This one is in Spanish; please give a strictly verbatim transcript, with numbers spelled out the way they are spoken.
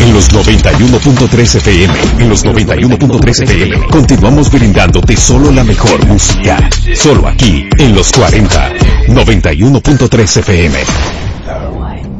en los noventa y uno punto tres F M. En los noventa y uno punto tres F M. Continuamos brindándote solo la mejor música. Solo aquí, en los cuarenta. noventa y uno punto tres F M.